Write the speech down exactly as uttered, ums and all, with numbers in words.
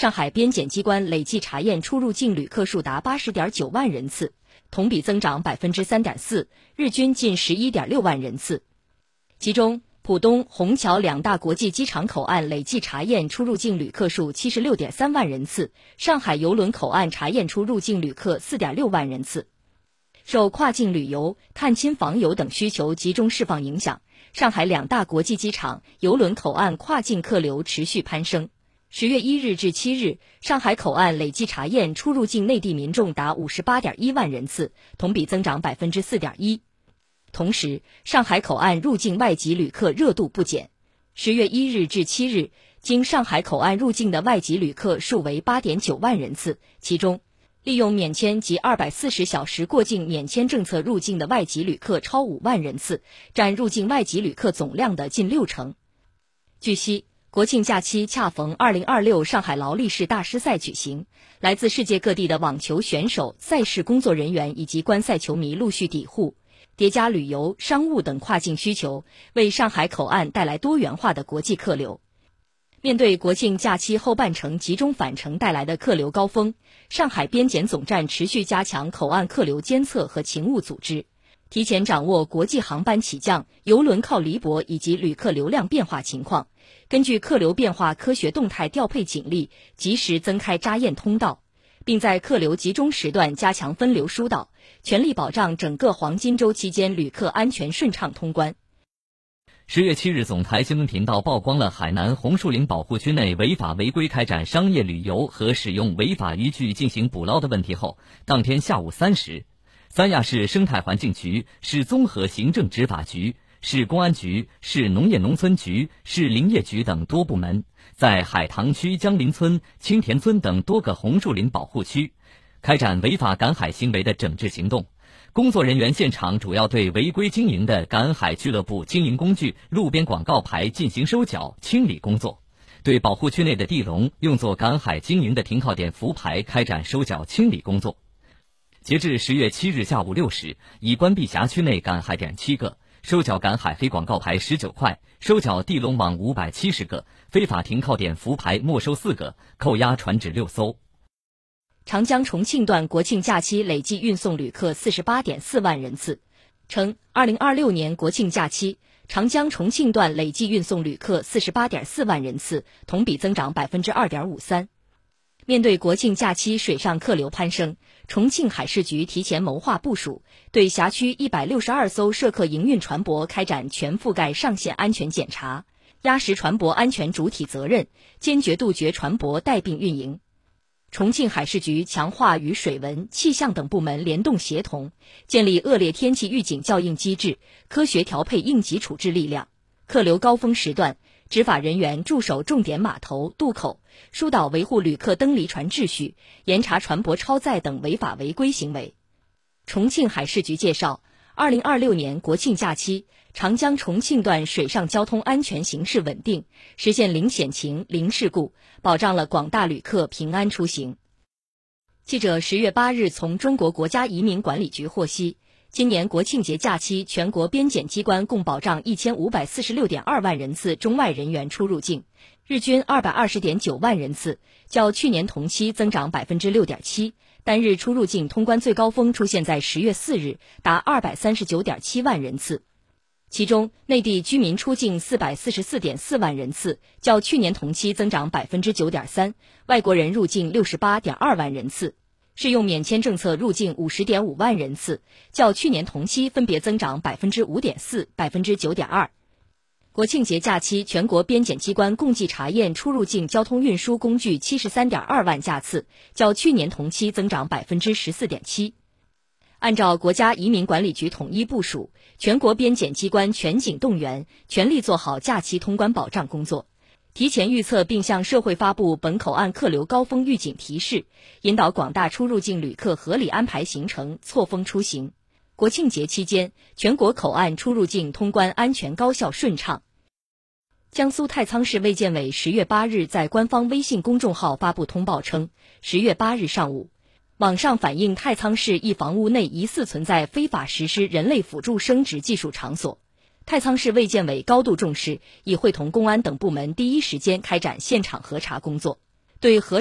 上海边检机关累计查验出入境旅客数达 八十点九万人次，同比增长 百分之三点四， 日均近 十一点六万人次。其中，浦东、虹桥两大国际机场口岸累计查验出入境旅客数 七十六点三万人次，上海邮轮口岸查验出入境旅客 四点六万人次。受跨境旅游、探亲访友等需求集中释放影响，上海两大国际机场、邮轮口岸跨境客流持续攀升。十月一日至七日，上海口岸累计查验出入境内地民众达 五十八点一万人次，同比增长 百分之四点一。同时，上海口岸入境外籍旅客热度不减。十月一日至七日，经上海口岸入境的外籍旅客数为 八点九万人次，其中利用免签及二百四十小时过境免签政策入境的外籍旅客超五万人次，占入境外籍旅客总量的近六成。据悉，国庆假期恰逢二零二六上海劳力士大师赛举行，来自世界各地的网球选手、赛事工作人员以及观赛球迷陆续抵沪，叠加旅游、商务等跨境需求，为上海口岸带来多元化的国际客流。面对国庆假期后半程集中返程带来的客流高峰，上海边检总站持续加强口岸客流监测和勤务组织，提前掌握国际航班起降、邮轮靠离泊以及旅客流量变化情况，根据客流变化科学动态调配警力，及时增开扎验通道，并在客流集中时段加强分流疏导，全力保障整个黄金周期间旅客安全顺畅通关。 十月七日，总台新闻频道曝光了海南红树林保护区内违法违规开展商业旅游和使用违法渔具进行捕捞的问题后，当天下午三时，三亚市生态环境局、市综合行政执法局、市公安局、市农业农村局、市林业局等多部门在海棠区江林村、青田村等多个红树林保护区开展违法赶海行为的整治行动。工作人员现场主要对违规经营的赶海俱乐部经营工具、路边广告牌进行收缴清理工作，对保护区内的地笼、用作赶海经营的停靠点浮牌开展收缴清理工作。截至十月七日下午六时，已关闭辖区内赶海点七个，收缴赶海黑广告牌十九块，收缴地笼网五百七十个，非法停靠点浮牌没收四个，扣押船只六艘。 长江重庆段国庆假期累计运送旅客 四十八点四万人次，称二零二六年国庆假期，长江重庆段累计运送旅客 四十八点四万人次，同比增长 百分之二点五三。面对国庆假期水上客流攀升，重庆海事局提前谋划部署，对辖区一百六十二艘涉客营运船舶开展全覆盖上线安全检查，压实船舶安全主体责任，坚决杜绝船舶带病运营。重庆海事局强化与水文、气象等部门联动协同，建立恶劣天气预警校应机制，科学调配应急处置力量。客流高峰时段，执法人员驻守重点码头、渡口，疏导维护旅客登离船秩序，严查船舶超载等违法违规行为。重庆海事局介绍，二零二六年国庆假期，长江重庆段水上交通安全形势稳定，实现零险情、零事故，保障了广大旅客平安出行。记者十月八日从中国国家移民管理局获悉，今年国庆节假期，全国边检机关共保障一千五百四十六点二万人次中外人员出入境，日均二百二十点九万人次，较去年同期增长 百分之六点七。单日出入境通关最高峰出现在十月四日，达二百三十九点七万人次。其中，内地居民出境四百四十四点四万人次，较去年同期增长 百分之九点三；外国人入境六十八点二万人次，适用免签政策入境五十点五万人次，较去年同期分别增长 百分之五点四、百分之九点二。国庆节假期，全国边检机关共计查验出入境交通运输工具七十三点二万架次，较去年同期增长 百分之十四点七。按照国家移民管理局统一部署，全国边检机关全警动员，全力做好假期通关保障工作，提前预测并向社会发布本口岸客流高峰预警提示，引导广大出入境旅客合理安排行程，错峰出行。国庆节期间，全国口岸出入境通关安全高效顺畅。江苏太仓市卫健委十月八日在官方微信公众号发布通报称，十月八日上午，网上反映太仓市一房屋内疑似存在非法实施人类辅助生殖技术场所。太仓市卫健委高度重视，已会同公安等部门第一时间开展现场核查工作，对核